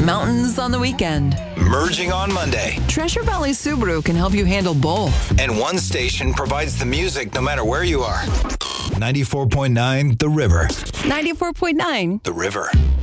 mountains on the weekend. Merging on Monday. Treasure Valley Subaru can help you handle both. And one station provides the music no matter where you are. 94.9 The River. 94.9 The River.